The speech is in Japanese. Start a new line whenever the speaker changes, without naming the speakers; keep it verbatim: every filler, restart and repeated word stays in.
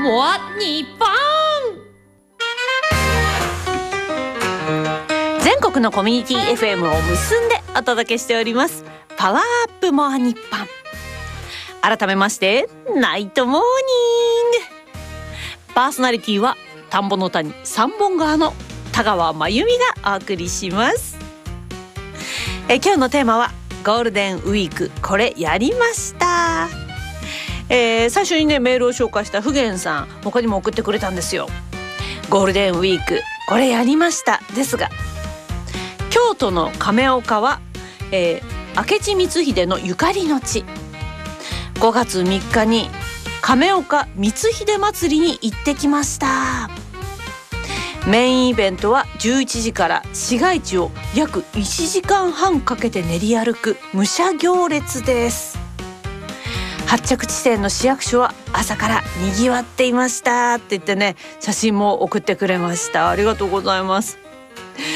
我日本。全国のコミュニティ エフエム を結んでお届けしておりますパワーアップモア日本。改めましてナイトモーニング。パーソナリティは田んぼの谷三本川の田川真由美がお送りします。え今日のテーマはゴールデンウィークこれやりました。えー、最初にねメールを紹介したふげんさん、他にも送ってくれたんですよ。ゴールデンウィークこれやりましたですが、京都の亀岡は、えー、明智光秀のゆかりの地。ごがつみっかに亀岡光秀祭りに行ってきました。メインイベントはじゅういちじから市街地を約いちじかんはんかけて練り歩く武者行列です。発着地点の市役所は朝からにぎわっていましたって言ってね、写真も送ってくれました。ありがとうございます。